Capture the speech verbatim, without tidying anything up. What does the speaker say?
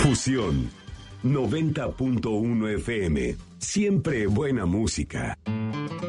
Fusión noventa punto uno F M. Siempre buena música.